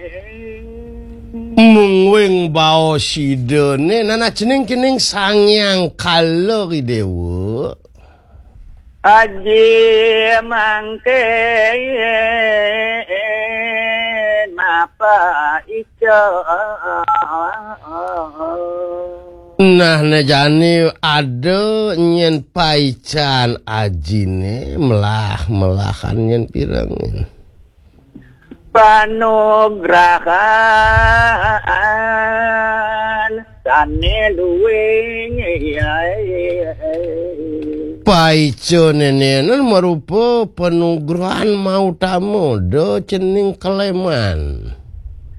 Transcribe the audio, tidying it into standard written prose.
mungwing bao sidene nana jeneng kening sangyang kalori dewa aji mangke napa ijo nah nejani ada nyen paican ajine melah-melahan nyen pirang panugrahan sane luwing paico nenenan merupa penugrahan mau tamu do cening keleman